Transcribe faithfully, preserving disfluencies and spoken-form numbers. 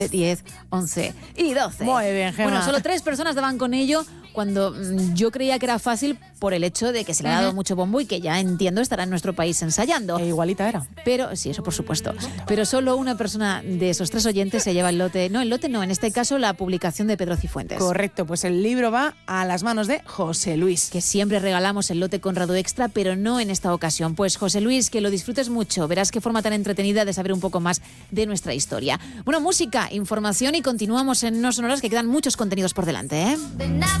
diez, once y doce. Muy bien, Gemma. Bueno, solo tres personas daban con ello cuando mmm, yo creía que era fácil por el hecho de que se le ha dado uh-huh. mucho bombo y que ya entiendo estará en nuestro país ensayando. E igualita era. Pero, sí, eso por supuesto. Pero solo una persona de esos tres oyentes se lleva el lote. No, el lote no, en este caso la publicación de Pedro Cifuentes. Correcto, pues el libro va a las manos de José Luis. Que siempre regalamos el lote Conrado Extra, pero no en esta ocasión. Pues José Luis, que lo disfrutes mucho. Verás qué forma tan entretenida de saber un poco más de nuestra historia. Bueno, música, información y continuamos en No Sonoras, que quedan muchos contenidos por delante, ¿eh?